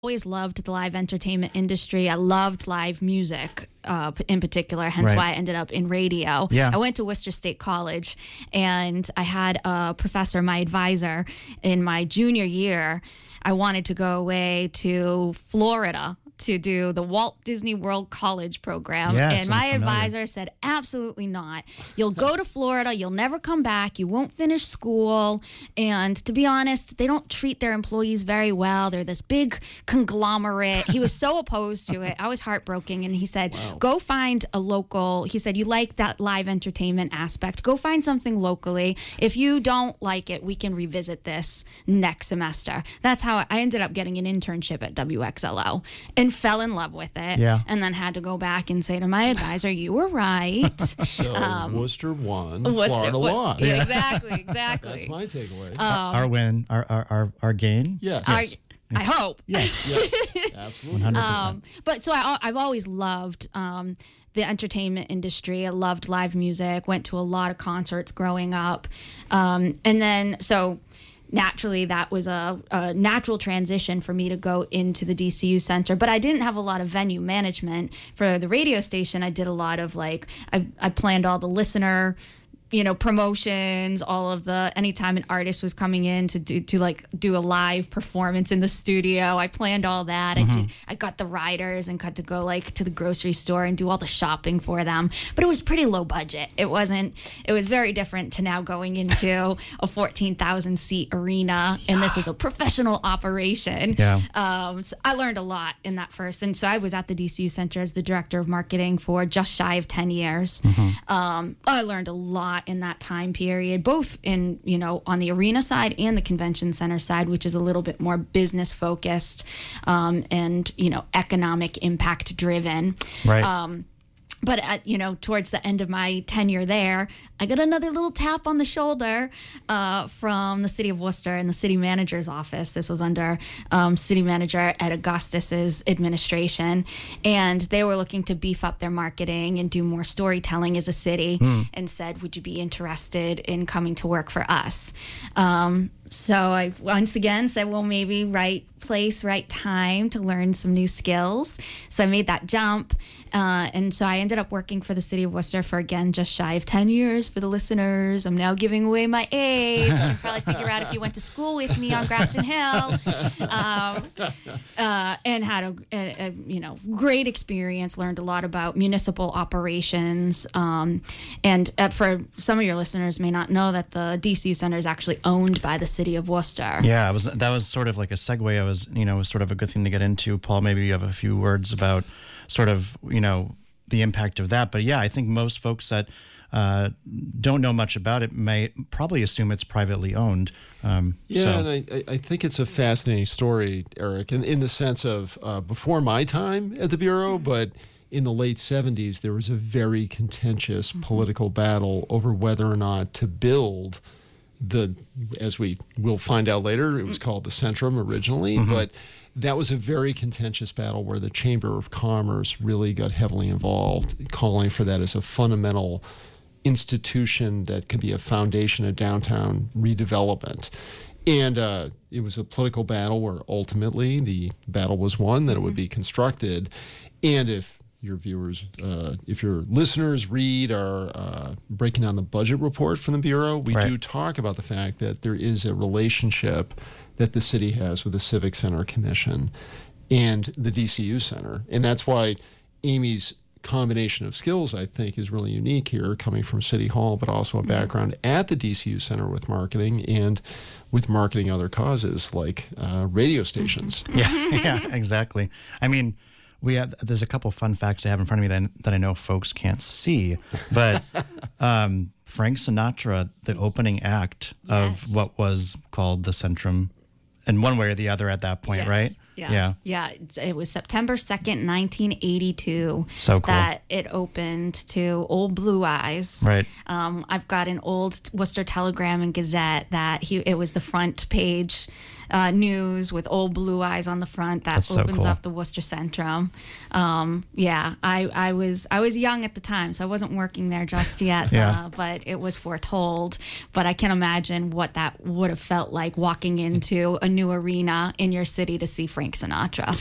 always loved the live entertainment industry. I loved live music in particular, hence why I ended up in radio. Yeah. I went to Worcester State College, and I had a professor, my advisor, in my junior year. I wanted to go away to Florida to do the Walt Disney World College program. Yes, and my I'm familiar. advisor said, absolutely not. You'll go to Florida, you'll never come back, you won't finish school. And to be honest, they don't treat their employees very well. They're this big conglomerate. He was so opposed to it. I was heartbroken. And he said, go find a local, he said, you like that live entertainment aspect. Go find something locally. If you don't like it, we can revisit this next semester. That's how I ended up getting an internship at WXLO and fell in love with it. Yeah. And then had to go back and say to my advisor, you were right. So Worcester won, Worcester- Florida lost. Yeah, exactly. That's my takeaway. Our win, our gain. yes. I hope. Yes, Yes, absolutely. 100%. But so I've always loved the entertainment industry. I loved live music, went to a lot of concerts growing up. And then, so naturally, that was a natural transition for me to go into the DCU Center. But I didn't have a lot of venue management. For the radio station, I did a lot of I planned all the listener promotions, all of the, anytime an artist was coming in to do a live performance in the studio, I planned all that. I got the riders and got to go to the grocery store and do all the shopping for them. But it was pretty low budget. It was very different to now going into a 14,000 seat arena, and this was a professional operation. Yeah. So I learned a lot in that first. And so I was at the DCU Center as the director of marketing for just shy of 10 years. I learned a lot in that time period, both in, on the arena side and the convention center side, which is a little bit more business focused, and, economic impact driven. Right. But towards the end of my tenure there, I got another little tap on the shoulder from the city of Worcester and the city manager's office. This was under city manager Ed Augustus's administration, and they were looking to beef up their marketing and do more storytelling as a city, and said, "Would you be interested in coming to work for us?" So I once again said, well, maybe right place, right time to learn some new skills. So I made that jump. And so I ended up working for the city of Worcester for, again, just shy of 10 years for the listeners. I'm now giving away my age. You can probably figure out if you went to school with me on Grafton Hill. And had a great experience, learned a lot about municipal operations. And for some of your listeners may not know that the DCU Center is actually owned by the city of Worcester. Yeah, that was sort of like a segue. I was, sort of a good thing to get into. Paul, maybe you have a few words about sort of, the impact of that. But yeah, I think most folks that don't know much about it may probably assume it's privately owned. And I think it's a fascinating story, Eric, in the sense of before my time at the Bureau, but in the late 70s, there was a very contentious political battle over whether or not to build as we will find out later, it was called the Centrum originally, but that was a very contentious battle where the Chamber of Commerce really got heavily involved, calling for that as a fundamental institution that could be a foundation of downtown redevelopment. And it was a political battle where ultimately the battle was won, that it would be constructed. And if your viewers, if your listeners read our breaking down the budget report from the Bureau, we do talk about the fact that there is a relationship that the city has with the Civic Center Commission and the DCU Center. And that's why Amy's combination of skills, I think, is really unique here, coming from City Hall, but also a background at the DCU Center with marketing and with marketing other causes like radio stations. Yeah, exactly. I mean, there's a couple fun facts I have in front of me that I know folks can't see, but Frank Sinatra, the opening act of what was called the Centrum, in one way or the other at that point, right? Yeah. It was September 2nd, 1982 so cool. that it opened to Old Blue Eyes. Right. I've got an old Worcester Telegram and Gazette that it was the front page news with Old Blue Eyes on the front that That's so opens cool. up the Worcester Centrum. I was young at the time, so I wasn't working there just yet. Yeah. But it was foretold. But I can imagine what that would have felt like walking into a new arena in your city to see Frank Sinatra.